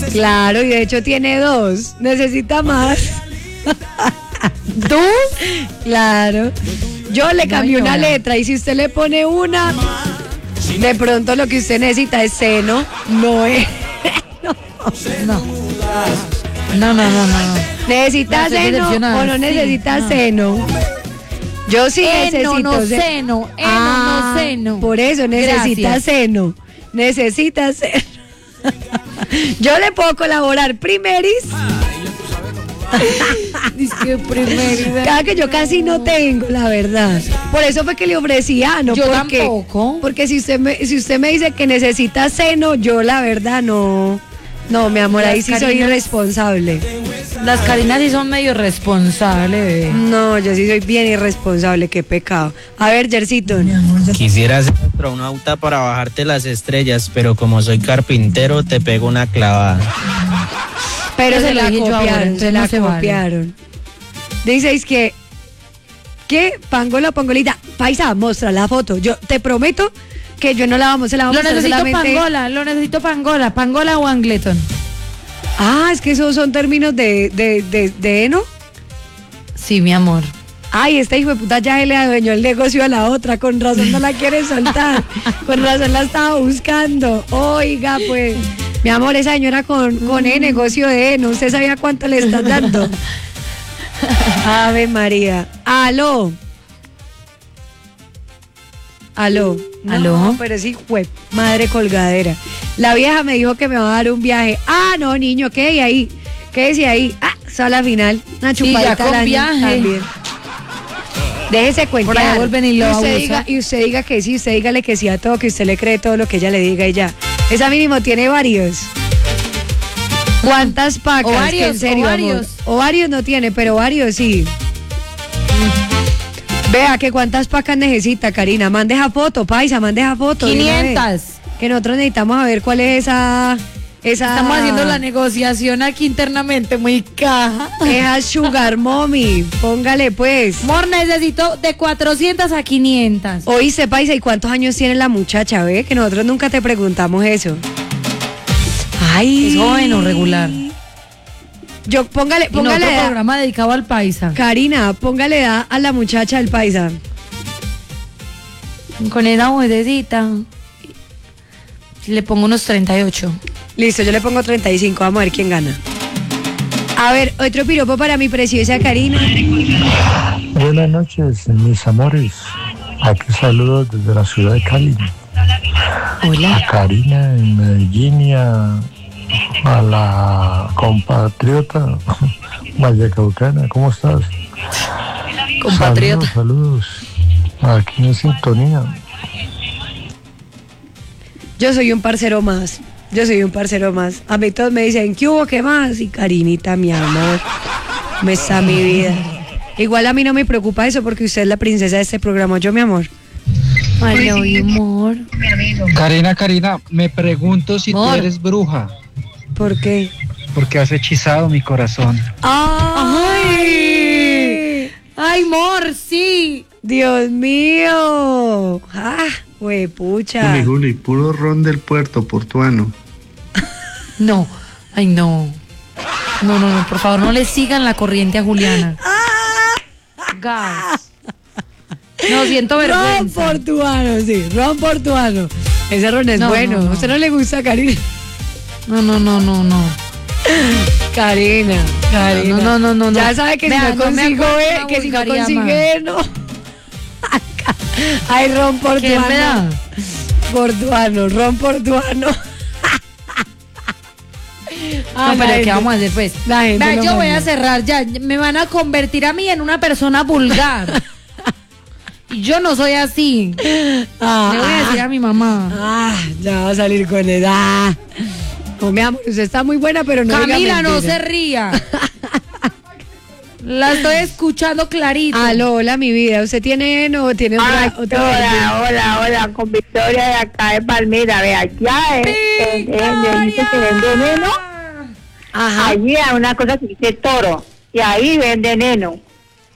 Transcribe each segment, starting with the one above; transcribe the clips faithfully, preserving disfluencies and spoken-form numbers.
Claro, y de hecho tiene dos. Necesita más. ¿Dos? Claro. Yo le cambié No, una señora. letra y si usted le pone una, de pronto lo que usted necesita es seno. No es. No. No, no, no, no. ¿Necesita No, estoy seno decepcionada. o no Sí, necesita no. seno? Yo sí Eno, necesito no se- seno, eno, Ah, no seno. Por eso necesita Gracias. seno. Necesita seno. Yo le puedo colaborar primeris. Dice que primero. Cada que yo casi no tengo, la verdad. Por eso fue que le ofrecía, no Yo porque, tampoco. porque si usted me, si usted me dice que necesita seno, yo la verdad no. No, mi amor, ahí Las sí soy Karinas- irresponsable. Las Karinas sí son medio responsables, bebé. No, yo sí soy bien irresponsable, qué pecado. A ver, Jercito. Quisiera hacer astronauta para bajarte las estrellas, pero como soy carpintero, te pego una clavada. Pero Eso se lo la dije yo ahora, copiaron, entonces se no la se vale. copiaron. Dices que, ¿qué? Pangola, pangolita. Paisa, muestra la foto. Yo te prometo que yo no la vamos, se la vamos Lo a mostrar necesito solamente. Pangola, lo necesito Pangola, Pangola o Angleton. Ah, es que esos son términos de, de, de, de heno. Sí, mi amor. Ay, esta hijo de puta ya le adueñó el negocio a la otra, con razón no la quiere soltar, con razón la estaba buscando. Oiga, pues, mi amor, esa señora con, con el negocio de heno, ¿usted sabía cuánto le estás dando? Ave María. Aló. Aló. No, Aló. pero sí, fue madre colgadera. La vieja me dijo que me va a dar un viaje. Ah, no, niño, ¿qué hay ahí? ¿Qué decía ahí? Ah, sala final. Una Sí, chupadita ya con al año viaje. también. Déjese cuentear. Por ahí vuelven y lo usted abusa. diga, y usted diga que sí, usted dígale que sí a todo, que usted le cree todo lo que ella le diga y ya. Esa mínimo tiene varios. ¿Cuántas pacas? Ovarios, Que en serio, ovarios. amor. Ovarios no tiene, pero varios sí. Vea que cuántas pacas necesita, Karina. Mande esa foto, paisa, mande esa foto. de una vez. quinientas. Que nosotros necesitamos a ver cuál es esa. esa Estamos haciendo la negociación aquí internamente, muy caja. Esa Sugar Mommy. Póngale pues. Amor, necesito de cuatrocientas a quinientas. Oíste, paisa, ¿y cuántos años tiene la muchacha, ve? Que nosotros nunca te preguntamos eso. Ay. ¿Es joven o regular? Yo, póngale, Y no póngale otro edad. programa dedicado al paisa. Karina, póngale edad a la muchacha del paisa. Con esa vocecita. Le pongo unos treinta y ocho. Listo, yo le pongo treinta y cinco, vamos a ver quién gana. A ver, otro piropo para mi preciosa Karina. Buenas noches, mis amores. Aquí saludos desde la ciudad de Cali. Hola. A Karina en Medellín y a, a la compatriota vallecaucana. ¿Cómo estás? Compatriota. Saludos, saludos. Aquí en sintonía. Yo soy un parcero más. Yo soy un parcero más. A mí todos me dicen, ¿qué hubo? ¿Qué más? Y Karinita, mi amor, me está mi vida. Igual a mí no me preocupa eso porque usted es la princesa de este programa. Yo, mi amor. Ay, le oí amor. Karina, Karina, me pregunto si Amor. tú eres bruja, ¿Por qué? porque has hechizado mi corazón. ¡Ay! Ay, amor, sí. ¡Dios mío! ¡Ah! Huepucha. Juli, Juli, puro ron del puerto portuano. No, ay, no. No, no, no, por favor, no le sigan la corriente a Juliana. Gas. No, siento Ron vergüenza. portuano, sí, ron portuano. Ese ron es No, bueno. no, no. ¿A usted no le gusta, Karina? No, no, no, no, no. Karina, Karina. No, no, no, no, no. Ya sabe que Vea, si no no me consigo, acuerdo eh, una que si no vulgaridad consigue, no. Ay, ron portuano. ¿Quién me da? Portuano, ron portuano. Ah, No, la pero ¿qué gente- vamos a hacer, pues? la gente Vea, lo yo voy manda. a cerrar ya. Me van a convertir a mí en una persona vulgar. Y yo no soy así. Ah, Le voy a decir a mi mamá. ah, ya va a salir con edad. No, mi amor, usted está muy buena, pero no diga Camila, no mentira. se ría. La estoy escuchando clarito. Aló, hola, mi vida. ¿Usted tiene no tiene un Ah, ra- otro hola, hola, hola, con Victoria de acá de Palmira, vea, ya es, es, es, me dice que vende veneno, Ajá. allí hay una cosa que dice toro, y ahí vende veneno.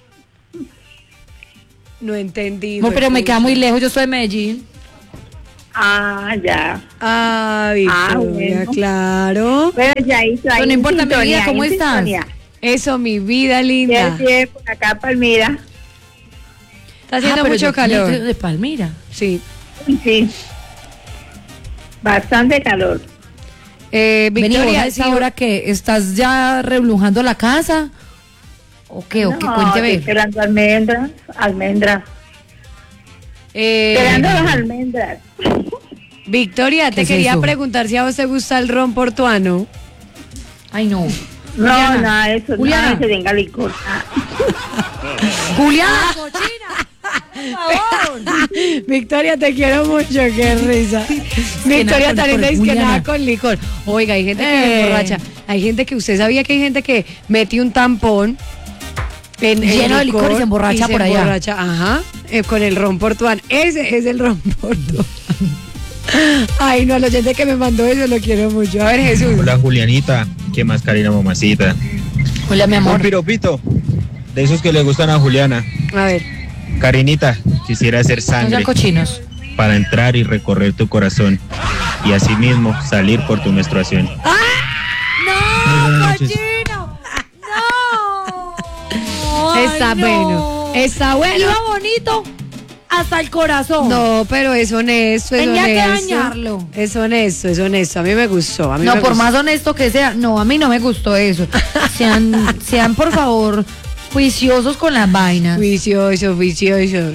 No entendí. No, pero me huepucha. queda muy lejos, yo soy de Medellín. Ah, ya. Ah, Victoria, bueno. claro. Bueno, ya hizo ahí. No, no en importa, mi sintonía, vida, ¿cómo en estás? sintonía. Eso, mi vida linda. Sí, sí, por acá, Palmira. Está haciendo Ah, pero mucho yo tenía calor. de Palmira. Sí. Sí. Bastante calor. Eh, Vení, vos Victoria, a esa sí, hora que estás ya reblujando la casa. ¿O qué? ¿O qué? No, Cuénteme. esperando almendras, almendras. eh, Esperando las almendras. Victoria, ¿Qué te es quería eso? preguntar si a vos te gusta el ron portuano. Ay, no. No, Juliana, nada de eso, Juliana. nada de que tenga licor. Ah, Juliana, cochina. Por favor. Victoria, te quiero mucho, qué risa. Victoria nada con también licor, dice que Juliana. nada con licor. Oiga, hay gente que Eh. es borracha. Hay gente que, usted sabía que hay gente que mete un tampón en, en Lleno de licor y se emborracha y por allá. emborracha, ajá, eh, con el ron portuano. Ese es el ron portuano. Ay, no, al oyente que me mandó eso lo quiero mucho. A ver, Jesús. Hola Julianita, ¿qué más Karina mamacita? Hola, mi Un amor. piropito, de esos que le gustan a Juliana. A ver. Karinita, quisiera hacer No sean sangre cochinos. para entrar y recorrer tu corazón y asimismo salir por tu menstruación. Muy ¡No, buenas noches. cochino! ¡No! Ay, Está no. bueno. Está bueno. Iba bonito hasta el corazón. No, pero es honesto, es Tenía que honesto. dañarlo. Es honesto, es honesto. A mí me gustó. A mí No, me por gustó. más honesto que sea, no, a mí no me gustó eso. Sean, sean por favor, juiciosos con las vainas. Juicioso, juicioso.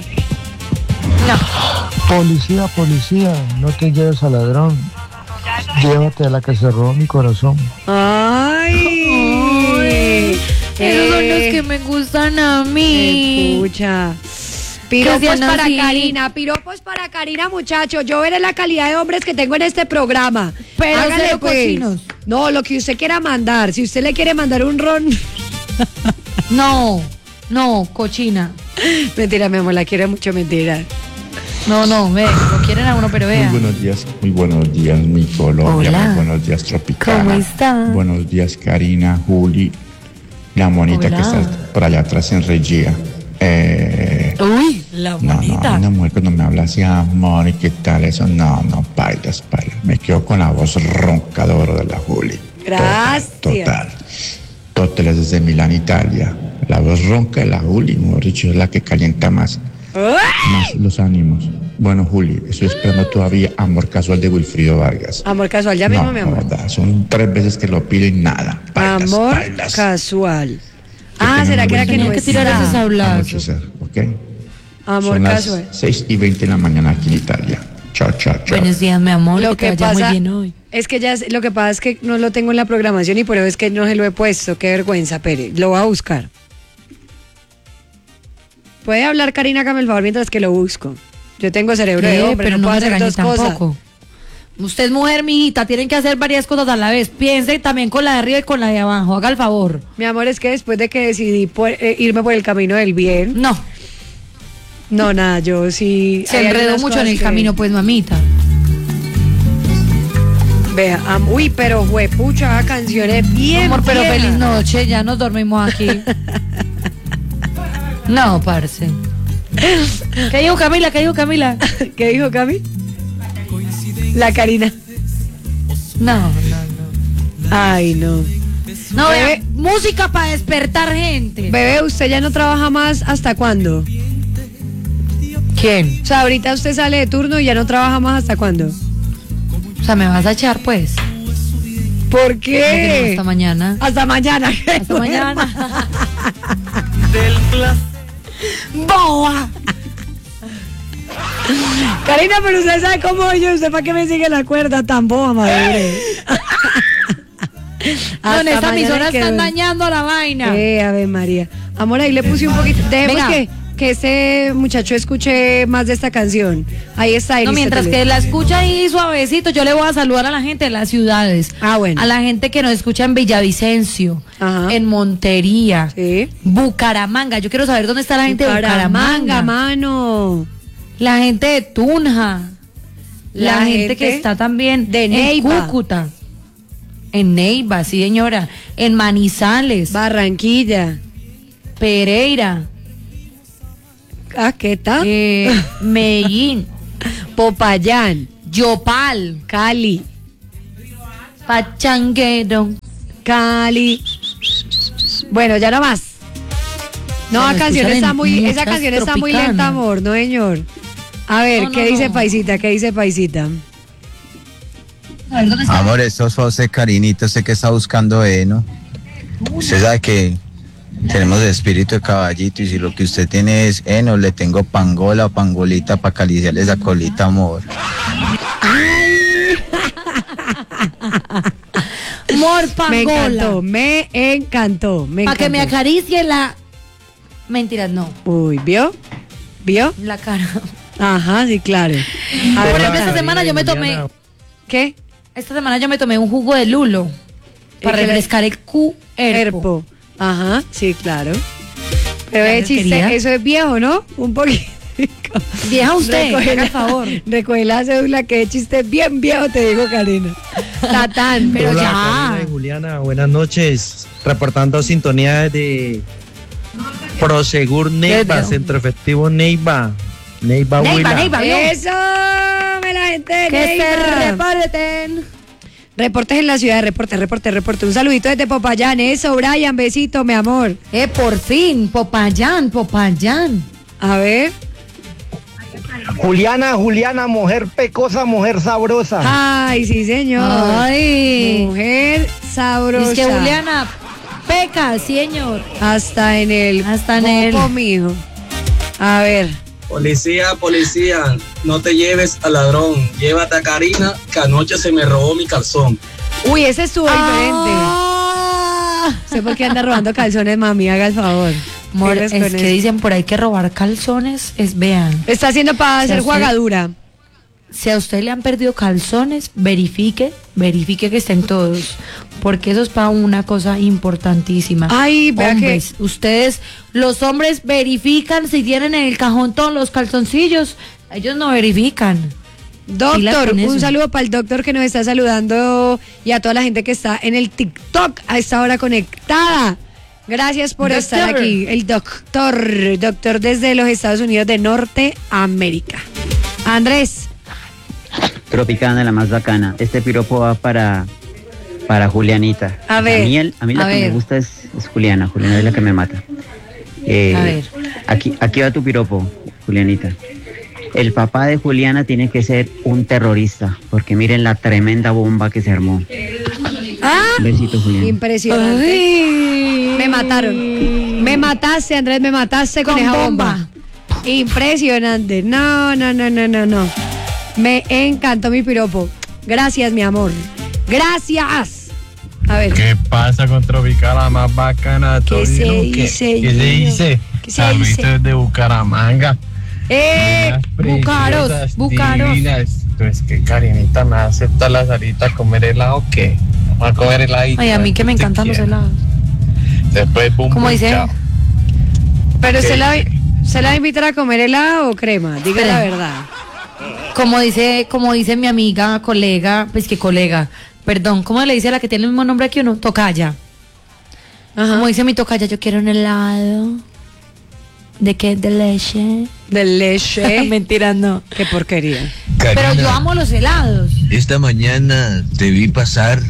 No. Policía, policía, no te lleves al ladrón. Llévate a la que se robó mi corazón. Ay. Esos son los Eh, que me gustan a mí. Escucha. Piropos sean para así. Karina, piropos para Karina, muchachos. Yo veré la calidad de hombres que tengo en este programa. Pero Hágale, cero pues. cochinos. No, lo que usted quiera mandar. Si usted le quiere mandar un ron. No, no, cochina. Mentira, mi amor, la quiere mucho, mentira. No, no, ve, lo quieren a uno, pero Muy vean. buenos días, muy buenos días, mi Colombia, Hola. muy buenos días, Tropicana. ¿Cómo está? Buenos días, Karina, Juli, la monita Hola. que está por allá atrás en Regia. Eh, Uy, la no, bonita. no, una mujer cuando me habla así, amor, ¿y qué tal eso? No, no, bailas, bailas. Me quedo con la voz roncadora de la Juli. Gracias. Total, total. Tóteles desde Milán, Italia. La voz ronca de la Juli, mejor dicho, es la que calienta más. Más los ánimos. Bueno, Juli, estoy esperando todavía Amor Casual de Wilfrido Vargas. Amor casual, ya mismo, no, mi la amor. verdad, son tres veces que lo pido y nada. Bailas, Amor bailas. casual. Que Ah, tengan ¿será un que era buen que día. no Tenía que tirar está? ese sablazo. Anochecer, ¿ok? Amor Son casual. las seis y veinte de la mañana aquí en Italia. Chao, chao, chao. Buenos días, mi amor. Lo que te que vaya pasa muy bien hoy. es que ya es- lo que pasa es que no lo tengo en la programación y por eso es que no se lo he puesto. Qué vergüenza, Pere. Lo voy a buscar. Puede hablar Karina, hágame el favor mientras que lo busco. Yo tengo cerebro de ¿Qué? hombre, Pero no no puedo me hacer regañe dos cosas. tampoco. Usted es mujer, mijita, tienen que hacer varias cosas a la vez. Piense también con la de arriba y con la de abajo. Haga el favor. Mi amor, es que después de que decidí por- eh, irme por el camino del bien, No, no, nada, yo sí... se hay enredó algunas mucho en cosas el que- camino, pues, mamita. Vea, am- uy, pero juepucha, canciones bien Amor, pero viejas. feliz noche, ya nos dormimos aquí. No, parce. ¿Qué dijo Camila? ¿Qué dijo Camila? ¿Qué dijo Cami? La Karina. No, no, no. Ay, no. No, Bebé. vea, música para despertar gente. Bebé, ¿usted ya no trabaja más hasta cuándo? ¿Quién? O sea, ahorita usted sale de turno y ya no trabaja más hasta cuándo. O sea, me vas a echar, pues. ¿Por Porque no, qué? hasta mañana. Hasta mañana. Hasta mañana. ¡Boa! Karina, pero usted sabe cómo yo, ¿usted para qué me sigue la cuerda tan boba, madre? No, en esta mañana emisora que- están dañando la vaina. Eh, Ave María. Amor, ahí le puse un poquito. Dejemos Venga. que, que ese muchacho escuche más de esta canción. Ahí está. No, mientras que la escucha ahí suavecito, yo le voy a saludar a la gente de las ciudades. Ah, bueno. A la gente que nos escucha en Villavicencio, Ajá. en Montería, Sí. Bucaramanga. Yo quiero saber dónde está la gente de Bucaramanga. mano. La gente de Tunja. La, La gente, gente que está también de en Neiva. Cúcuta. En Neiva, sí, señora. En Manizales, Barranquilla. Pereira, Ah, ¿qué tal? eh, Medellín, Popayán. Yopal. Cali. Pachanguero. Cali. Bueno, ya no más. No, la canción está muy, esa canción está muy lenta, amor, no, señor. A ver, no, ¿qué no, dice no. Paisita? ¿Qué dice Paisita? Amor, esto es José Carinito, sé que está buscando heno. Usted sabe que tenemos el espíritu de caballito y si lo que usted tiene es heno, le tengo pangola o pangolita para acariciarle esa colita, amor. Amor, Me pangola. encantó, me encantó, me Para que me encantó. acaricie la... Mentiras, no. Uy, ¿vio? ¿Vio? La cara. Ajá, sí, claro. A Por ver, ejemplo, esta Nata. semana yo me tomé... ¿Qué? Esta semana yo me tomé un jugo de lulo para ¿Y qué le- refrescar el cuerpo. Herpo. Ajá, sí, claro. Pero Gracias, es chiste, querida. eso es viejo, ¿no? Un poquito. Vieja usted, Recoge haga la- el favor. Recoge la cédula, que es chiste bien viejo, te digo, Karina. Tatán. Pero Hola, ya. Karina y Juliana, buenas noches. Reportando sintonía de Prosegur Neiva, Desde- Centro Efectivo Neiva. Neiva, Neiva, Huila. Neiva, ¿vio? Eso, me la gente de Que se Neiva. reporten. Reportes en la ciudad, reporte, reporte, reporte. Un saludito desde Popayán, eso, Brian, besito, mi amor. Eh, por fin, Popayán, Popayán. A ver. Juliana, Juliana, mujer pecosa, mujer sabrosa. Ay, sí, señor. Ay. Mujer sabrosa. Es que Juliana peca, señor. Hasta en el Hasta en el- popo, mijo. A ver. Policía, policía, no te lleves al ladrón, llévate a Karina, que anoche se me robó mi calzón. Uy, ese estuvo diferente. Ah. Sé por qué anda robando calzones, mami, haga el favor. Amor, ¿Qué es eres con que eso? dicen por ahí que robar calzones es, vean. Está haciendo para Si a hacer usted- jugadura. Si a usted le han perdido calzones, verifique, verifique que estén todos, porque eso es para una cosa importantísima. Ay, vea Hombres, ustedes, los hombres verifican si tienen en el cajón todos los calzoncillos, ellos no verifican. Pilas Doctor, con un eso. saludo para el doctor que nos está saludando y a toda la gente que está en el TikTok a esta hora conectada. Gracias por Doctor. estar aquí. El doctor, doctor desde los Estados Unidos de Norteamérica. Andrés. Tropicana, la más bacana. Este piropo va para, para Julianita. A ver, A mí, el- a mí la a que ver. me gusta es, es Juliana. Juliana es la que me mata. Eh, A ver. Aquí, aquí va tu piropo, Julianita. El papá de Juliana tiene que ser un terrorista, porque miren la tremenda bomba que se armó. Ah, Besito, Juliana. impresionante. Me mataron. Me mataste, Andrés, me mataste con, Con esa bomba. bomba. Impresionante. No, no, no, no, no, no. Me encantó mi piropo. Gracias, mi amor. Gracias. A ver. ¿Qué pasa con Tropicana más bacana? ¿Qué se Torino? dice, ¿Qué se Gino? dice? ¿Qué se Saluditos dice? desde Bucaramanga. ¡Eh! Unas Bucaros, preciosas, Bucaros. divinas. Entonces, ¿qué Karinita me acepta la salita a comer helado o qué? Vamos a comer heladito. Ay, a mí que me Te encantan los quiero. helados. Después, bum, Como bum, dice- chao. Pero ¿Qué se la, dice? se la va a invitar a comer helado o crema. Diga la Espera. verdad. Como dice, como dice mi amiga, colega, pues que colega, perdón, ¿cómo le dice a la que tiene el mismo nombre que uno? Tocaya. Como dice mi tocaya, yo quiero un helado. ¿De qué? De leche. De leche. Mentira, no. Qué porquería. Pero yo amo los helados. Esta mañana te vi pasar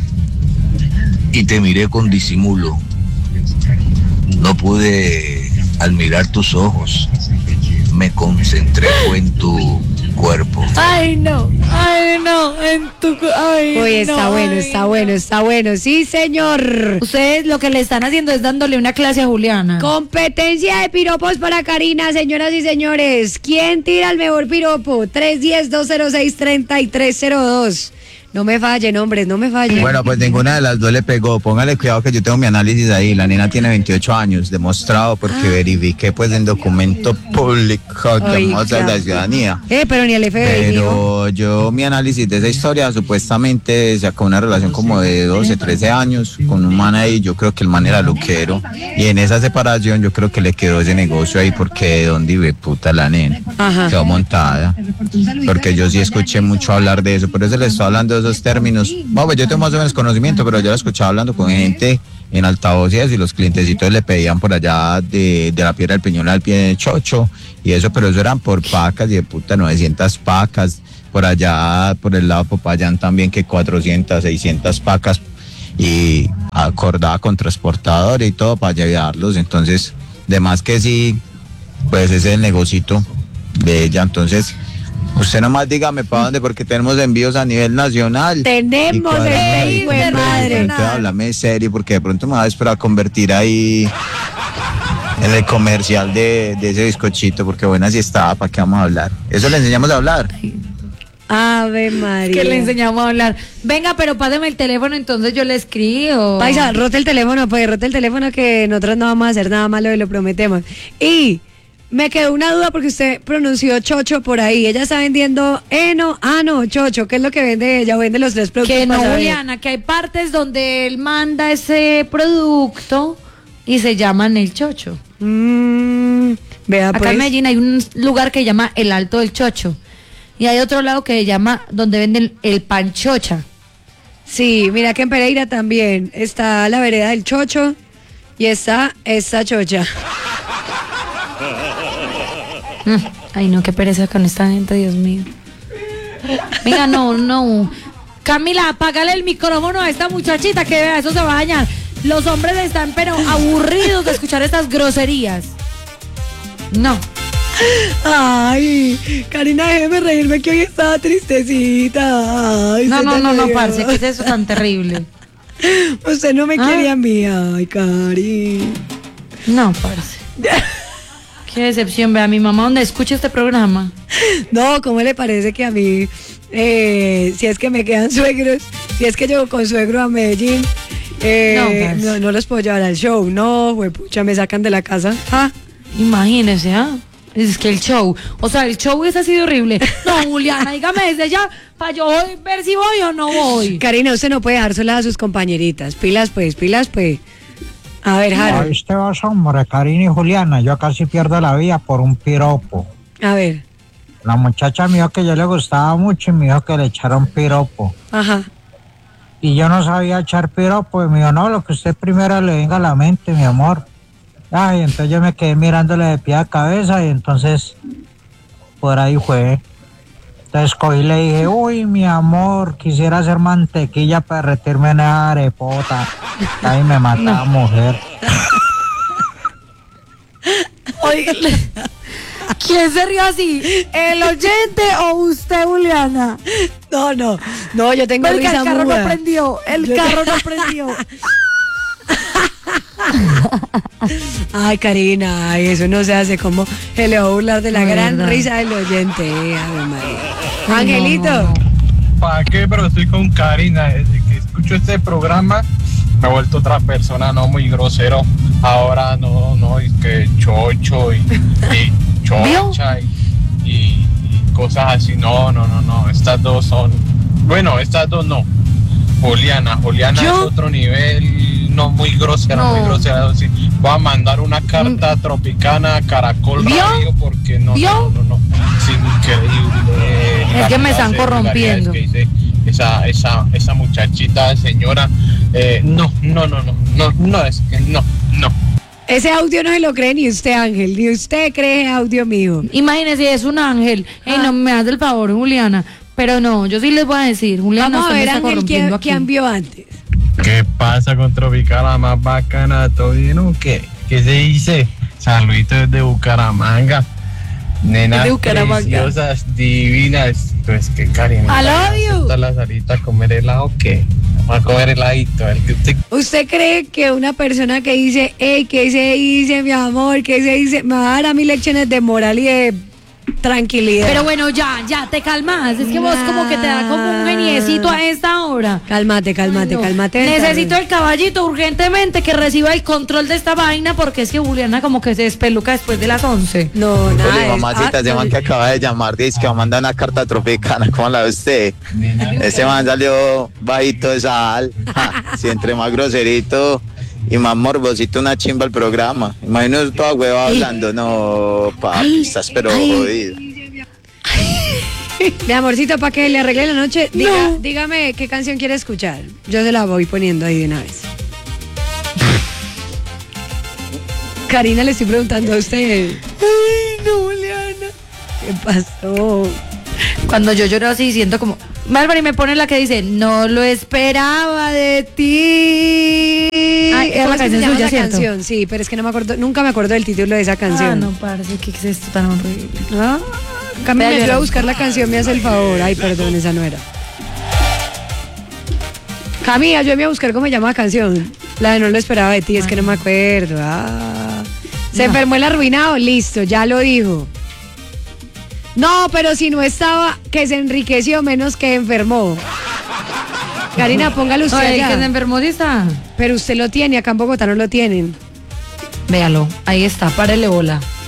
y te miré con disimulo. No pude admirar tus ojos. Me concentré fue en tu cuerpo. Ay, no. Ay, no. En tu. Ay, Uy, está no, bueno, ay, está bueno, está bueno. Sí, señor. Ustedes lo que le están haciendo es dándole una clase a Juliana. Competencia de piropos para Karina, señoras y señores. ¿Quién tira el mejor piropo? tres uno cero, dos cero seis, tres tres cero dos. No me fallen, hombres, no me fallen. Bueno, pues ninguna de las dos le pegó. Póngale cuidado que yo tengo mi análisis ahí. La nena tiene veintiocho años, demostrado porque verifiqué pues en documento público que Oiga. muestra la ciudadanía. Eh, pero ni el F B I, mijo. Pero yo mi análisis de esa historia supuestamente sacó una relación como de doce, trece años con un man ahí. Yo creo que el man era loquero. Y en esa separación yo creo que le quedó ese negocio ahí porque de dónde vive puta la nena. Ajá. Quedó montada. Porque yo sí escuché mucho hablar de eso. Por eso le estoy hablando de esos términos. Bueno, pues yo tengo más o menos conocimiento, pero yo lo escuchaba hablando con gente en altavoces y los clientecitos le pedían por allá de, de la Piedra del Peñón al pie de Chocho y eso, pero eso eran por pacas y de puta novecientas pacas. por allá, por el lado de Popayán también, que cuatrocientas, seiscientas pacas, y acordada con transportador y todo para llevarlos. Entonces, de más que sí, pues ese es el negocito de ella. Entonces, usted nomás dígame para dónde, porque tenemos envíos a nivel nacional. Tenemos el hijo de madre. Entonces, háblame serio, porque de pronto me vas a esperar a convertir ahí en el comercial de, de ese bizcochito, porque buena sí estaba, ¿para qué vamos a hablar? Eso le enseñamos a hablar. Ave María. Que le enseñamos a hablar. Venga, pero páseme el teléfono, entonces yo le escribo. Paisa, rote el teléfono, pues rote el teléfono, que nosotros no vamos a hacer nada malo y lo prometemos. Y me quedó una duda porque usted pronunció chocho por ahí. Ella está vendiendo heno, ah no, chocho. ¿Qué es lo que vende ella? Vende los tres productos. Que no, para saber. Juliana, que hay partes donde él manda ese producto y se llaman el chocho. Mm, vea, Acá pues. en Medellín hay un lugar que se llama el Alto del Chocho. Y hay otro lado que se llama donde venden el panchocha. Sí, mira que en Pereira también está la vereda del Chocho y está esta chocha. Mm, Ay, no, qué pereza con esta gente, Dios mío. Venga, no, no. Camila, apágale el micrófono a esta muchachita, que vea, eso se va a dañar. Los hombres están pero aburridos de escuchar estas groserías. No. Ay, Karina, déjeme reírme que hoy estaba tristecita. Ay, No, se no, te no, no, rió. parce, ¿qué es eso tan terrible? Usted no me ¿Ah? quería a mí, ay, Cari. No, parce. Qué decepción, vea, mi mamá, ¿dónde escucha este programa? No, ¿cómo le parece que a mí, eh, si es que me quedan suegros, si es que llego con suegro a Medellín, eh, No, no, no, los puedo llevar al show? No, güey, pucha, me sacan de la casa. Ah, imagínese, ¿ah? Es que el show, o sea, el show es así de horrible. No, Juliana, dígame desde ya, para yo ver si voy o no voy. Karina, usted no puede dejar sola a sus compañeritas. Pilas, pues, pilas, pues. A ver, Harold. Ahí te vas, hombre, Karina y Juliana. Yo casi pierdo la vida por un piropo. A ver. La muchacha me dijo que yo le gustaba mucho y me dijo que le echaron piropo. Ajá. Y yo no sabía echar piropo. Y me dijo, no, lo que usted primero le venga a la mente, mi amor. Ay, entonces yo me quedé mirándole de pie a cabeza y entonces por ahí fue. Entonces cogí y le dije, uy, mi amor, quisiera hacer mantequilla para derretirme en esa arepota. Ahí me mataba, mujer. Oiga, ¿quién se rió así? ¿El oyente o usted, Juliana? No, no, no, yo tengo Porque risa el carro muda. no prendió, el Yo carro te- no prendió. Ay, Karina, ay, eso no se hace. Como se le va a burlar de la No, gran verdad. risa del oyente. Ave María. Ay, Angelito. no, no, ¿Para qué? Pero estoy con Karina. Desde que escucho este programa me he vuelto otra persona, no muy grosero. Ahora no, no, es que chocho y, y chocha y, y- y cosas así. No, no, no, no. Estas dos son. Bueno, estas dos no. Juliana, Juliana ¿Yo? es otro nivel, no muy grosera, No. muy grosera. Sí. Voy a mandar una carta tropicana a Caracol ¿Vio? Radio porque no, ¿Vio? no, no, no, no. Es increíble. Es la que me están clase de corrompiendo. vulgaridades que dice esa, esa, esa muchachita, señora. Eh, no, no, no, no, no, no, es que no, no. Ese audio no se lo cree ni usted, Ángel. Ni usted cree audio mío. Imagínese, es un ángel. Ey, no me hagas el favor, Juliana. Pero no, yo sí les voy a decir, Juliana, Vamos a usted me ver, está Ángel, corrompiendo ¿quién, aquí. quién vio antes? ¿Qué pasa con Tropical, la más bacana? ¿Todo bien o qué? ¿Qué se dice? Saluditos desde Bucaramanga. Nenas Desde Bucaramanga. preciosas, divinas. Pues que Karina. I love you. ¿Está la salita a comer helado o qué? Vamos a comer heladito. A ver qué usted... ¿Usted cree que una persona que dice, hey, ¿qué se dice, mi amor? ¿Qué se dice? Me va a dar a mí lecciones de moral y de tranquilidad? Pero bueno, ya, ya, te calmas. Es que vos como que te da como un geniecito a esta hora. Cálmate, cálmate, No. cálmate. Necesito el caballito urgentemente que reciba el control de esta vaina porque es que Juliana como que se despeluca después de las once. No, Oye, nada. es- mamacita, ah, ese man que acaba de llamar, dice que va a mandar una carta tropicana. ¿Cómo la ve usted? Ese man salió bajito de sal. Ja, si entre más groserito y más morbosito, una chimba el programa. Imagino toda hueva hablando. No, papi, estás pero jodido. Mi amorcito, para que le arregle la noche, diga- dígame qué canción quiere escuchar. Yo se la voy poniendo ahí de una vez. Karina, le estoy preguntando a usted. Ay, no, Juliana. ¿Qué pasó? Cuando yo lloro así, siento como... Bárbara, y me pone la que dice, no lo esperaba de ti. Ay, es la canción suya, la ¿cierto? canción, sí, pero es que no me acuerdo, nunca me acuerdo del título de esa canción. Ah, no, parece que es esto tan horrible. ¿Ah? Cami, Vea, me ayuda llora. a buscar la canción, me hace el favor. Ay, perdón, esa no era. Cami, ayúdame a buscar cómo se llama la canción. La de no lo esperaba de ti, es que no me acuerdo. Ah. Se No. enfermó el arruinado, listo, ya lo dijo. No, pero si no estaba, que se enriqueció menos que enfermó. Karina, póngalo usted Ay, allá. que se enfermó, sí está. Pero usted lo tiene, acá en Bogotá no lo tienen. Véalo, ahí está, párele bola.